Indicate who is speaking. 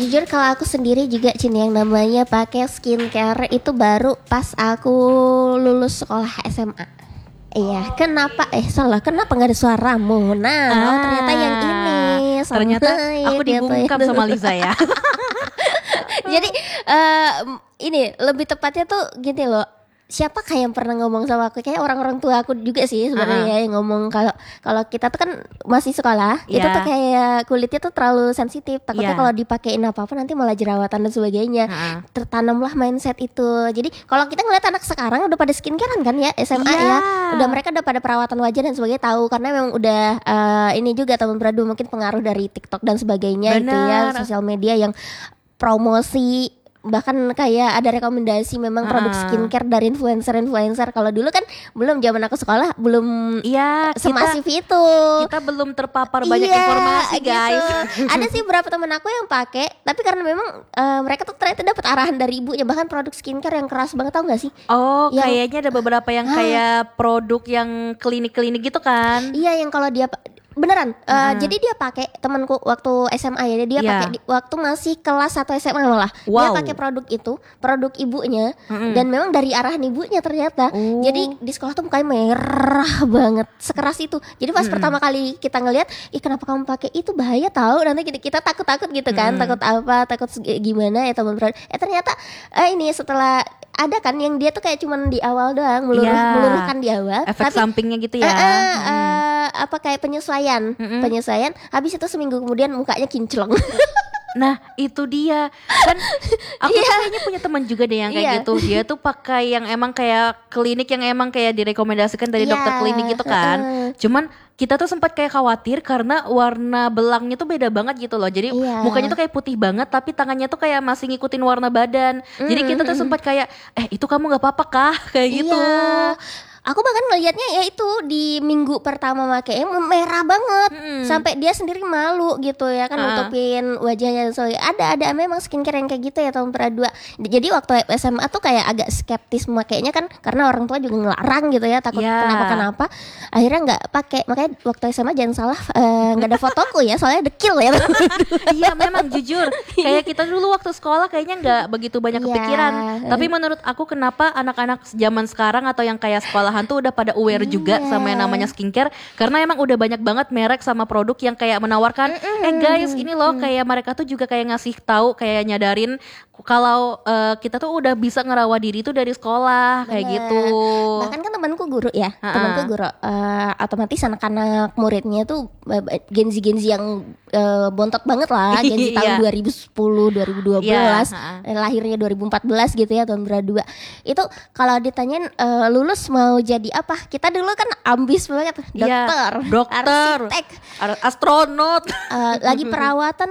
Speaker 1: Jujur kalau aku sendiri juga Cin, yang namanya pakai skincare itu baru pas aku lulus sekolah SMA. Iya, kenapa? Kenapa nggak ada suaramu? Nah, ternyata yang ini.
Speaker 2: Ternyata aku dibungkam sama Liza ya.
Speaker 1: Jadi ini lebih tepatnya tuh gini loh. Siapa kayak yang pernah ngomong sama aku, kayak orang-orang tua aku juga sih sebenarnya yang ngomong kalau kita tuh kan masih sekolah, itu tuh kayak kulitnya tuh terlalu sensitif, takutnya kalau dipakein apa-apa nanti malah jerawatan dan sebagainya. Tertanamlah mindset itu. Jadi kalau kita ngeliat anak sekarang udah pada skincarean kan ya, SMA ya, mereka udah pada perawatan wajah dan sebagainya, tahu karena memang udah ini juga teman beradu mungkin pengaruh dari TikTok dan sebagainya. Itu ya, sosial media yang promosi, bahkan kayak ada rekomendasi memang produk skincare dari influencer. Kalau dulu kan belum, zaman aku sekolah belum semasif itu.
Speaker 2: Kita belum terpapar banyak informasi guys.
Speaker 1: Gitu. Ada sih beberapa teman aku yang pakai, tapi karena memang mereka tuh ternyata dapat arahan dari ibunya, bahkan produk skincare yang keras banget, tau gak sih?
Speaker 2: Oh, kayaknya ada beberapa yang kayak produk yang klinik-klinik gitu kan?
Speaker 1: Iya, yang kalau dia beneran, jadi dia pakai, temanku waktu SMA ya, dia pakai waktu masih kelas 1 SMA malah. Dia pakai produk itu, produk ibunya, dan memang dari arahan ibunya ternyata. Jadi di sekolah tuh mukanya merah banget, sekeras itu. Jadi pas pertama kali kita ngelihat, kenapa kamu pakai itu, bahaya tahu, nanti kita takut gitu kan, takut gimana ya teman. Ternyata ini setelah ada kan yang dia tuh kayak cuman di awal doang, meluruhkan di awal,
Speaker 2: efek sampingnya gitu ya.
Speaker 1: Apa kayak penyesuaian, habis itu seminggu kemudian mukanya kinclong.
Speaker 2: Nah itu dia kan, aku tuh kayaknya punya teman juga deh yang kayak gitu. Dia tuh pakai yang emang kayak klinik, yang emang kayak direkomendasikan dari dokter klinik gitu kan. Cuman kita tuh sempat kayak khawatir karena warna belangnya tuh beda banget gitu loh. Jadi mukanya tuh kayak putih banget, tapi tangannya tuh kayak masih ngikutin warna badan. Jadi kita tuh sempat kayak itu kamu nggak apa-apa kah kayak gitu.
Speaker 1: Aku bahkan ngelihatnya ya itu di minggu pertama makanya merah banget, sampai dia sendiri malu gitu ya kan, nutupin wajahnya. Ada memang skincare yang kayak gitu ya tahun perdua. Jadi waktu SMA tuh kayak agak skeptis makainya kan, karena orang tua juga ngelarang gitu ya, takut kenapa-kenapa. Akhirnya nggak pakai. Makanya waktu SMA jangan salah, nggak ada fotoku ya, soalnya dekil ya.
Speaker 2: Iya memang jujur kayak kita dulu waktu sekolah kayaknya nggak begitu banyak kepikiran. Tapi menurut aku kenapa anak-anak zaman sekarang atau yang kayak sekolah tuh udah pada aware juga sama yang namanya skincare, karena emang udah banyak banget merek sama produk yang kayak menawarkan guys ini loh, kayak mereka tuh juga kayak ngasih tahu, kayak nyadarin kalau kita tuh udah bisa ngerawat diri tuh dari sekolah. Kayak gitu.
Speaker 1: Bahkan kan temanku guru ya, otomatis anak-anak muridnya tuh Gen Z yang bontot banget lah, Gen Z tahun 2010, 2012, lahirnya 2014 gitu ya, tahun berdua. Itu kalau ditanyain lulus mau jadi apa, kita dulu kan ambis banget, dokter,
Speaker 2: arsitek, astronot,
Speaker 1: lagi perawatan